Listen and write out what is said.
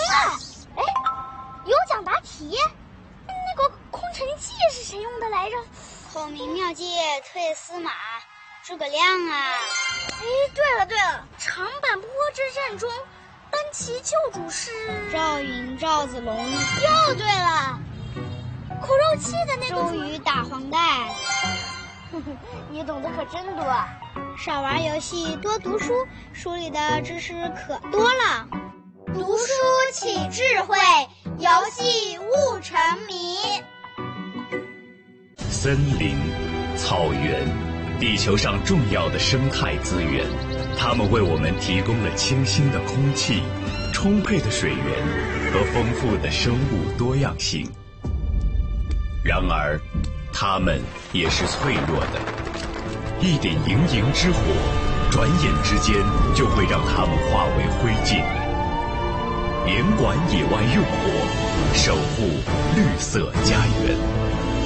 了！哎，有奖答题，那个空城计是谁用的来着？ 孔明妙计退司马，诸葛亮啊！ 哎，对了，长坂坡之战中，单骑救主是赵云、赵子龙。 又对了，苦肉计的那个周瑜打黄带。 你懂得可真多。 少玩游戏，多读书，书里的知识可多了。 读书起智慧，游戏悟沉迷。 森林、草原，地球上重要的生态资源，它们为我们提供了清新的空气、充沛的水源和丰富的生物多样性。然而，它们也是脆弱的，一点营营之火，转眼之间就会让它们化为灰烬。联管野外用火，守护绿色家园。